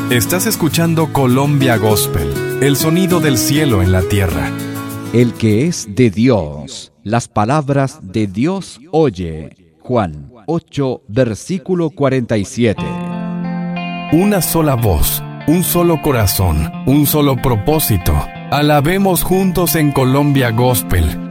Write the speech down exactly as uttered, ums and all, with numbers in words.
Estás escuchando Colombia Gospel, el sonido del cielo en la tierra. El que es de Dios, las palabras de Dios oye. Juan ocho, versículo cuarenta y siete. Una sola voz, un solo corazón, un solo propósito. Alabemos juntos en Colombia Gospel,